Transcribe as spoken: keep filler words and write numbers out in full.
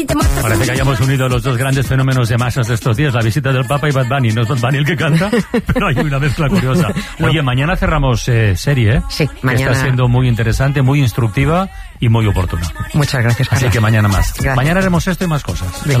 Parece que hayamos unido los dos grandes fenómenos de masas de estos días, la visita del Papa y Bad Bunny. No es Bad Bunny el que canta, pero hay una mezcla curiosa. Oye, mañana cerramos eh, serie, ¿eh? Sí, mañana. Está siendo muy interesante, muy instructiva y muy oportuna. Muchas gracias, Carlos. Así que mañana más. Gracias. Mañana haremos esto y más cosas.